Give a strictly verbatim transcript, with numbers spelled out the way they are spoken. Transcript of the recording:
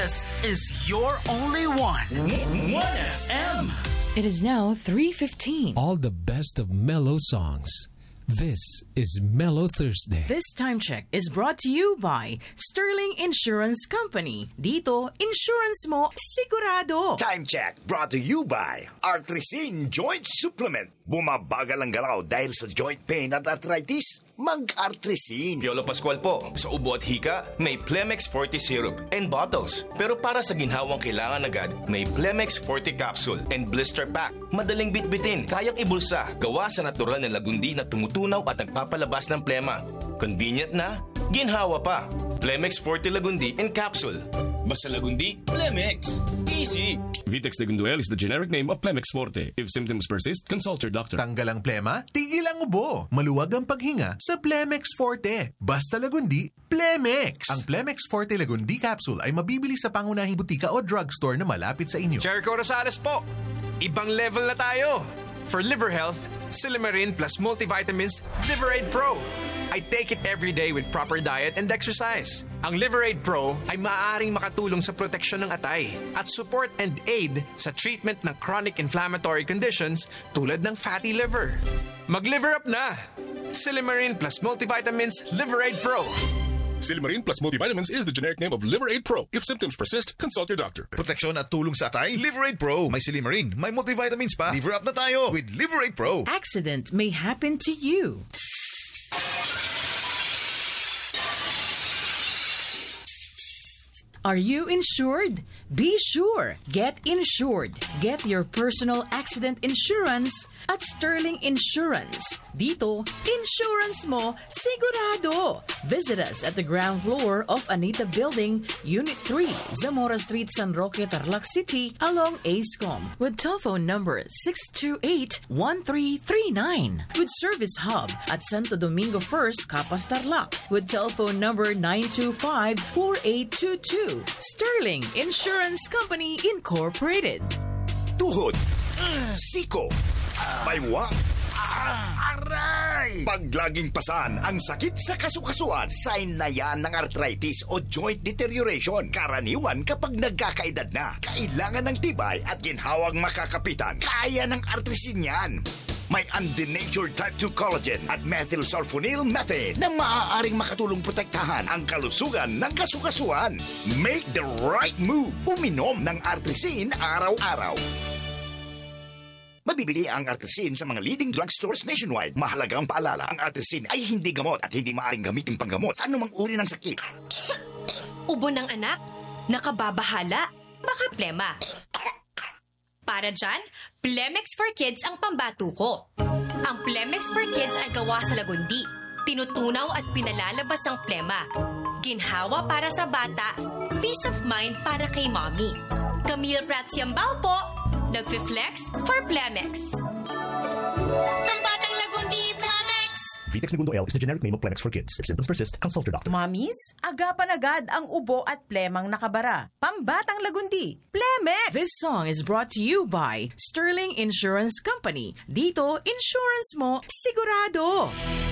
This is your only one. one F M. It is now three fifteen. All the best of mellow songs. This is Mellow Thursday. This time check is brought to you by Sterling Insurance Company. Dito, insurance mo sigurado. Time check brought to you by Artrisin Joint Supplement. Bumabagal ang galaw dahil sa joint pain at arthritis. Mag-Artrisin. Piolo Pascual po. Sa ubo at hika, may Plemex forty syrup and bottles. Pero para sa ginhawang kailangan agad, may Plemex forty capsule and blister pack. Madaling bitbitin, kayang ibulsa. Gawa sa natural na lagundi na tumutunaw at nagpapalabas ng plema. Convenient na, ginhawa pa. Plemex forty Lagundi in capsule. Basta Lagundi, Plemex. Easy. Vitex Legunduel is the generic name of Plemex Forte. If symptoms persist, consult your doctor. Tanggal ang plema, tigil ang ubo. Maluwag ang paghinga sa Plemex Forte. Basta Lagundi, Plemex. Ang Plemex Forte Lagundi capsule ay mabibili sa pangunahing butika o drugstore na malapit sa inyo. Jericho Rosales po. Ibang level na tayo. For liver health, Silimarin plus multivitamins Liverade Pro. I take it every day with proper diet and exercise. Ang Liverade Pro ay maaaring makatulong sa proteksyon ng atay at support and aid sa treatment ng chronic inflammatory conditions tulad ng fatty liver. Mag-liver up na! Silimarin plus multivitamins Liverade Pro. Silimarin plus multivitamins is the generic name of Liverade Pro. If symptoms persist, consult your doctor. Proteksyon at tulong sa atay, Liverade Pro. May Silimarin, may multivitamins pa. Liver up na tayo with Liverade Pro. Accident may happen to you. Are you insured? Be sure. Get insured. Get your personal accident insurance at Sterling Insurance. Dito, insurance mo sigurado. Visit us at the ground floor of Anita Building, Unit three, Zamora Street, San Roque, Tarlac City, along ASCOM, with telephone number six two eight, one three three nine. With service hub at Santo Domingo First, Capas, Tarlac, with telephone number nine two five, four eight two two. Sterling Insurance Company Incorporated. Tuhod, siko, baywang, aray! Pag laging pasan ang sakit sa kasukasuan, sign na yan ng arthritis o joint deterioration. Karaniwan kapag nagkakaedad na, kailangan ng tibay at ginhawang makakapitan. Kaya ng Artrisin yan. May undenatured type two collagen at methylsulfonyl methane na maaaring makatulong protektahan ang kalusugan ng kasukasuan. Make the right move. Uminom ng Artrisin araw-araw. Mabibili ang Artrisin sa mga leading drugstores nationwide. Mahalagang paalala, ang Artrisin ay hindi gamot at hindi maaaring gamitin panggamot sa anumang uri ng sakit. Ubo ng anak? Nakababahala? Baka plema. Para dyan, Plemex for Kids ang pambato ko. Ang Plemex for Kids ay gawa sa lagundi. Tinutunaw at pinalalabas ang plema. Ginhawa para sa bata, peace of mind para kay mommy. Camille Pratsiambao po, nagfi-flex for Plemex. Pambatang lagundi, Plemex! Vitex Legunduel is the generic name of Plemex for Kids. If symptoms persist, consult your doctor. Mommies, agapan agad ang ubo at plemang nakabara. Pambatang lagundi, Plemex! This song is brought to you by Sterling Insurance Company. Dito, insurance mo sigurado.